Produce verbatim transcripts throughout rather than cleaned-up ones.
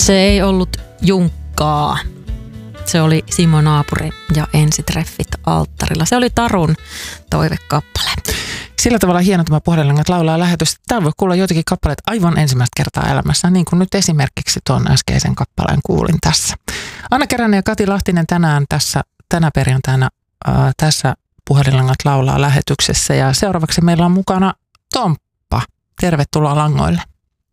Se ei ollut Junkkaa. Se oli Simo Naapuri ja Ensitreffit alttarilla. Se oli Tarun toivekappale. Sillä tavalla hieno tämä Puhelinlangat laulaa lähetys. Täällä voi kuulla joitakin kappaleet aivan ensimmäistä kertaa elämässä, niin kuin nyt esimerkiksi tuon äskeisen kappaleen kuulin tässä. Anna Keränen ja Kati Lahtinen tänään tässä, tänä perjantaina ää, tässä Puhelinlangat laulaa lähetyksessä. Ja seuraavaksi meillä on mukana Tomppa. Tervetuloa langoille.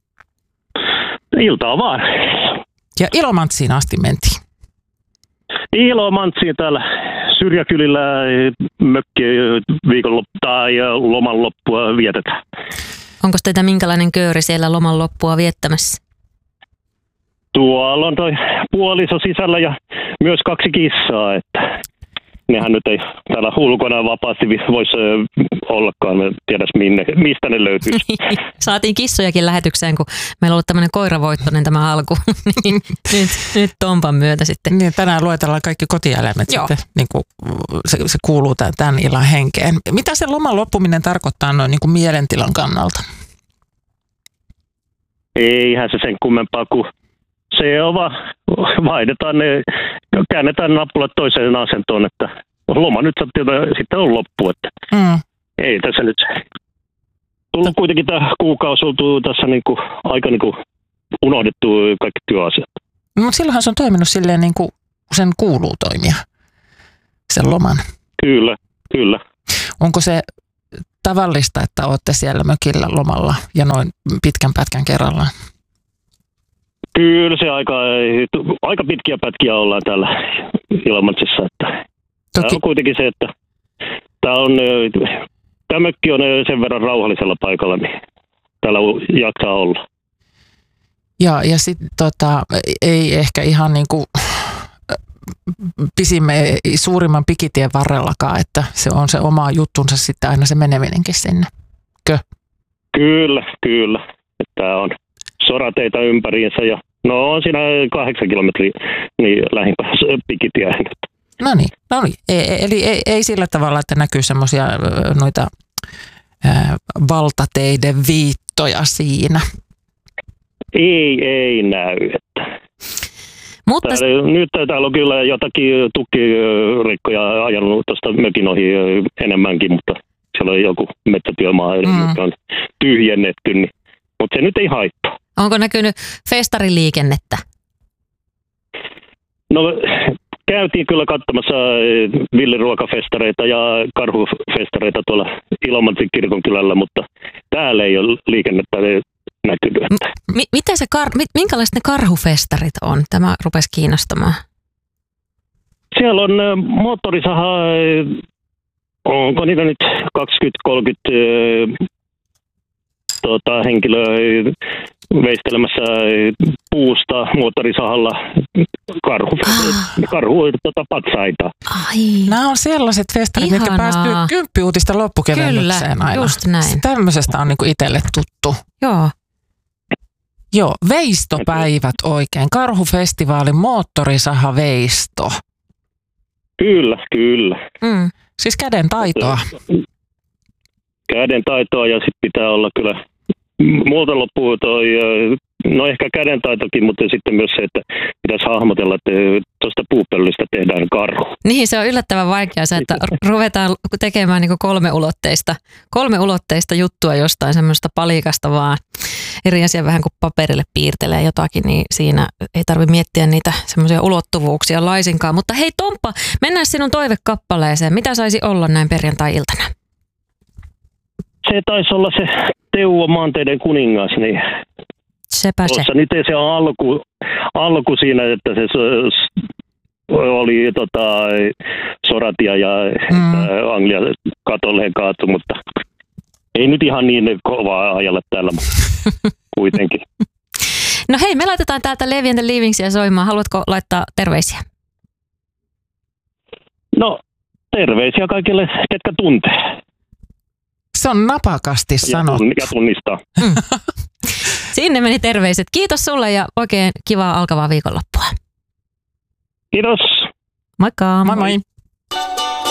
Iltaa vaan. Ja Ilomantsiin asti mentiin. Ilomantsiin täällä syrjäkylillä mökki viikonloppu tai lomanloppua vietetään. Onko teitä minkälainen kööri siellä lomanloppua viettämässä? Tuolla on toi puoliso sisällä ja myös kaksi kissaa, että nehän nyt ei täällä ulkona vapaasti voisi ollakaan. En tiedä, minne, mistä ne löytyisi. Saatiin kissojakin lähetykseen, kun meillä on ollut tämmöinen koiravoittoinen tämä alku. nyt, nyt Tompan myötä sitten. Niin, tänään luetellaan kaikki kotieläimet. Sitten, niin kuin se, se kuuluu tämän, tämän illan henkeen. Mitä se loman loppuminen tarkoittaa noin niin kuin mielentilan kannalta? Eihän se sen kummempaa kuin se on vaan, vaihdetaan ne, käännetään nappulat toiseen asentoon, että loma nyt sitten on loppu, että mm. ei tässä nyt tullut kuitenkin tämä kuukausi oltu tässä niinku, aika niinku unohdettu kaikki työasiat. No, mutta silloinhan se on toiminut silleen niin kuin sen kuuluu toimia, sen loman. Kyllä, kyllä. Onko se tavallista, että olette siellä mökillä lomalla ja noin pitkän pätkän kerrallaan? Kyllä se aika, aika pitkiä pätkiä ollaan täällä Ilomantsissa. Että tämä on kuitenkin se, että tämä, on, tämä mökki on sen verran rauhallisella paikalla, niin täällä jaksaa olla. Ja, ja sitten tota, ei ehkä ihan niin kuin pisimme suurimman pikitien varrellakaan, että se on se oma juttunsa sitten aina se meneminenkin sinne. Kö? Kyllä, kyllä. Että tämä on sorateita ympäriinsä ja no on siinä kahdeksan kilometriä niin lähimpää pikitie. No niin, no niin. E- eli ei, ei sillä tavalla, että näkyy semmoisia noita ää, valtateiden viittoja siinä. Ei, ei näy. Että. Mutta täällä, nyt täällä on kyllä jotakin tukkirikkoja ajanut tuosta mökin ohi enemmänkin, mutta siellä on joku metsätyömaa, mm. joka on tyhjennetty, niin, mutta se nyt ei haittaa. Onko näkynyt festariliikennettä? No käytiin kyllä katsomassa villiruokafestareita ja karhufestareita tuolla Ilomantsin kirkonkylällä, mutta täällä ei ole liikennettä näkynyt. M- mitä se kar- minkälaiset ne karhufestarit on? Tämä rupesi kiinnostamaan. Siellä on moottorisaha, onko niitä nyt kaksikymmentä kolmekymmentä Tota, henkilö veistelemässä puusta moottorisahalla karhu, ah. karhu tota, patsaita. Ai. Nämä on sellaiset festarit, mitkä päästyy kymppiuutista loppukevennykseen aina. Just näin. Tämmöisestä on niinku itselle tuttu. Joo. Joo, veistopäivät oikein. Karhufestivaali, moottorisahaveisto. Kyllä, kyllä. Mm. Siis käden taitoa. Käden taitoa ja sitten pitää olla kyllä, muuten loppuu toi, no ehkä käden taitokin, mutta sitten myös se, että pitäisi hahmotella, että tuosta puupöllistä tehdään karhu. Niin, se on yllättävän vaikeaa se, että ruvetaan tekemään niin kolmeulotteista, kolmeulotteista juttua jostain semmoista palikasta vaan. Eri asia vähän kuin paperille piirtelee jotakin, niin siinä ei tarvitse miettiä niitä semmoisia ulottuvuuksia laisinkaan. Mutta hei Tomppa, mennään sinun toivekappaleeseen. Mitä saisi olla näin perjantai-iltana? Se taisi olla se Teuvo maanteiden kuningas, niin sepä se. Nyt ei se alku, alku siinä, että se oli tota, soratia ja mm. Anglia katolleen kaatu, mutta ei nyt ihan niin kovaa ajalla täällä, kuitenkin. No hei, me laitetaan täältä Levi and the Leavingsia soimaan. Haluatko laittaa terveisiä? No, terveisiä kaikille, ketkä tuntee. Se on napakasti sanottu. Ja tunnistaa. Mm. Sinne meni terveiset. Kiitos sulle ja oikein kivaa alkavaa viikonloppua. Kiitos. Moikka. Moi moi.